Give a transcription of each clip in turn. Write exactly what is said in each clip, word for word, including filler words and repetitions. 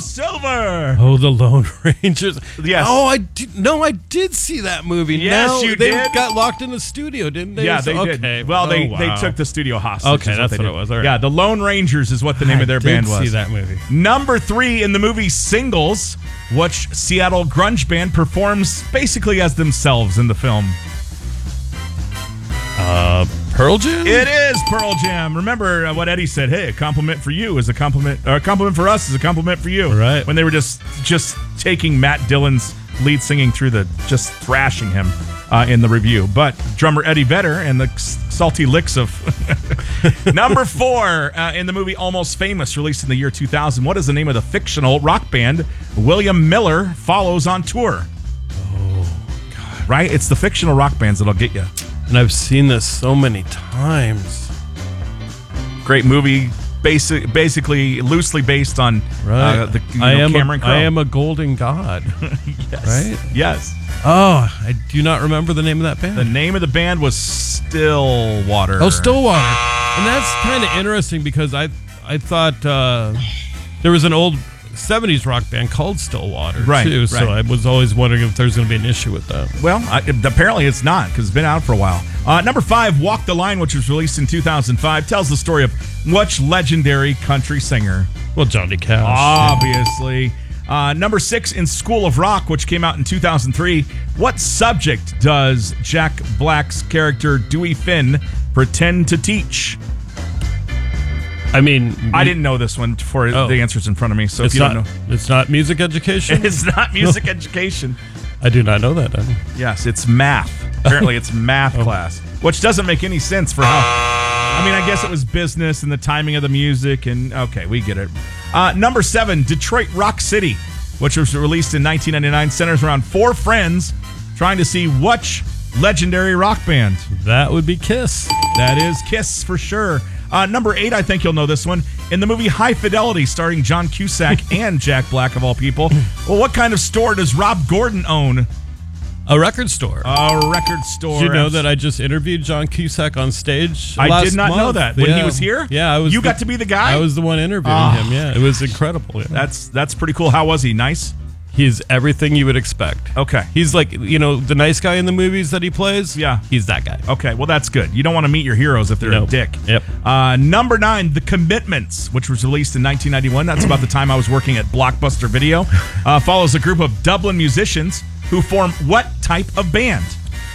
Silver. Oh, the Lone Rangers. Yes. Oh, I did, no, I did see that movie. Yes, now, you they did. got locked in the studio, didn't they? Yeah, they okay. did. Well, oh, they, wow. they took the studio hostage. Okay, is that's what, what they it did. was. All right. Yeah, the Lone Rangers is what the name I of their did band was. see that movie. Number three in the movie Singles, which Seattle grunge band performs basically as themselves in the film. Uh, Pearl Jam? It is Pearl Jam. Remember uh, what Eddie said, hey, a compliment for you is a compliment, or a compliment for us is a compliment for you. Right. When they were just just taking Matt Dillon's lead singing through the, just thrashing him uh, in the review. But drummer Eddie Vedder and the salty licks of... Number four uh, in the movie Almost Famous, released in the year two thousand. What is the name of the fictional rock band William Miller follows on tour? Oh, God. Right? It's the fictional rock bands that'll get you. And I've seen this so many times. Great movie, basic, basically loosely based on Right. uh, the you know, I am Cameron a, Crowe. I am a golden god. Yes. Right? Yes. Oh, I do not remember the name of that band. The name of the band was Stillwater. Oh, Stillwater. And that's kind of interesting because I I thought uh, there was an old seventies rock band called Stillwater, Right, too. So right. I was always wondering if there's going to be an issue with that. Well, I, apparently it's not, because it's been out for a while. Uh, number five, Walk the Line, which was released in two thousand five, tells the story of which legendary country singer? Well, Johnny Cash. Obviously. Uh, number six, in School of Rock, which came out in two thousand three, what subject does Jack Black's character Dewey Finn pretend to teach? I mean, I didn't know this one for Oh. the answers in front of me, so if it's you not. don't know. It's not music education. It's not music education. I do not know that. Then. Yes, it's math. Apparently it's math Oh. class, which doesn't make any sense for how... I mean, I guess it was business and the timing of the music, and okay, we get it. Uh, number seven, Detroit Rock City, which was released in nineteen ninety-nine, centers around four friends trying to see which legendary rock band. That would be Kiss. That is Kiss for sure. Uh, number eight, I think you'll know this one. In the movie High Fidelity, starring John Cusack and Jack Black, of all people, well, what kind of store does Rob Gordon own? A record store. A record store. Did you know that I just interviewed John Cusack on stage? I last did not month? know that. When Yeah. he was here? Yeah, I was. You the, got to be the guy? I was the one interviewing Oh. him. Yeah, it was incredible. Yeah. That's that's pretty cool. How was he? Nice? He's everything you would expect. Okay. He's like, you know, the nice guy in the movies that he plays. Yeah. He's that guy. Okay, well, that's good. You don't want to meet your heroes if they're Nope. a dick. Yep. Uh, number nine, The Commitments, which was released in nineteen ninety-one. That's about the time I was working at Blockbuster Video. Uh, follows a group of Dublin musicians who form what type of band?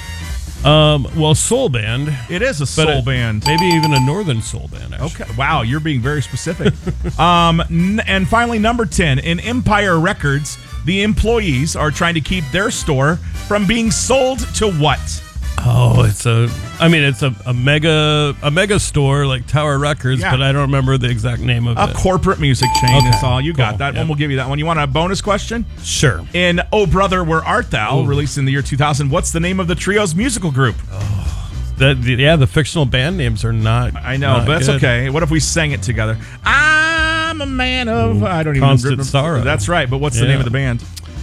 Um. Well, soul band. It is a but soul it- band. Maybe even a northern soul band. Actually. Okay. Wow, you're being very specific. um, n- and finally, number ten, in Empire Records, the employees are trying to keep their store from being sold to what? Oh, it's a. I mean, it's a, a mega a mega store like Tower Records, Yeah. but I don't remember the exact name of A it. corporate music chain Okay, is all. You got cool, that yeah. one. We'll give you that one. You want a bonus question? Sure. In Oh Brother, Where Art Thou, Ooh. released in the year two thousand, what's the name of the trio's musical group? The, the, yeah, the fictional band names are not. I know, not but that's good. okay. What if we sang it together? I'm a man of... Ooh, I don't even Constant remember. Sorrow. That's right, but what's the Yeah. name of the band?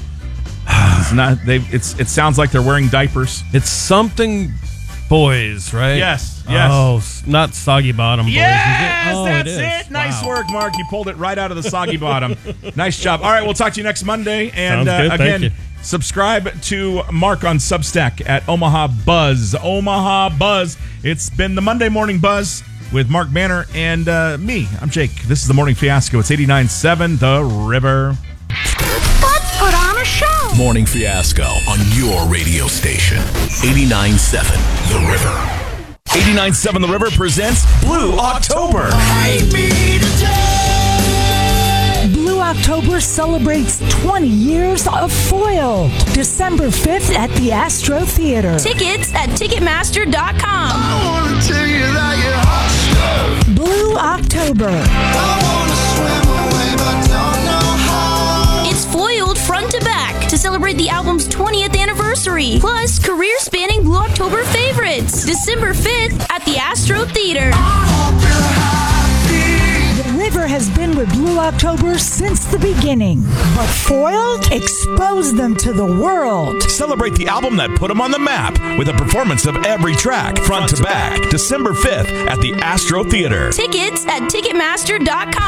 It's not. They. It's. It sounds like they're wearing diapers. It's something boys, right? Yes, yes. Oh, s- not Soggy Bottom Boys. is it? Yes, Oh, that's it. it. is. Nice Wow. work, Mark. You pulled it right out of the soggy bottom. Nice job. All right, we'll talk to you next Monday. And Sounds uh, good. Thank again, you. subscribe to Mark on Substack at Omaha Buzz. Omaha Buzz. It's been the Monday Morning Buzz with Mark Banner and uh, me. I'm Jake. This is the Morning Fiasco. It's eighty-nine point seven The River. Let's put on a show. Morning Fiasco on your radio station. eighty-nine point seven The River. eighty-nine point seven The River presents Blue October. Blue October celebrates twenty years of Foiled. December fifth at the Astro Theater. Tickets at Ticketmaster dot com. Blue October. It's foiled front to back to celebrate the album's twentieth anniversary. Plus, career-spanning Blue October favorites. December fifth at the Astro Theater. The River has been with Blue October since the beginning. But Foiled exposed them to the world. Celebrate the album that put them on the map with a performance of every track, front to back. December fifth at the Astro Theater. Tickets at Ticketmaster dot com.